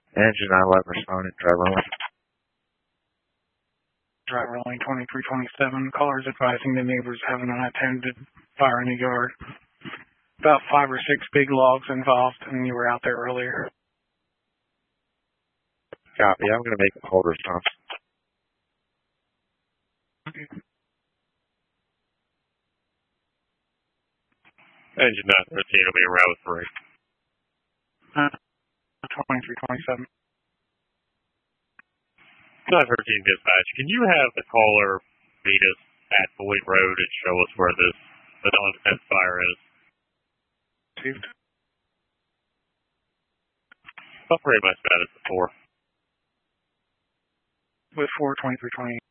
Engine 911 responded, driver only. Driver only 2327. Callers advising the neighbors have an unattended fire in the yard. About 5 or 6 big logs involved, and you were out there earlier. Copy. I'm going to make a cold response. Okay. Engine 913 will be around with 3. 2327. 913 dispatch, can you have the caller meet us at Boyd Road and show us where the non-defense fire is? Received. I'll pretty much that as before. With 42320.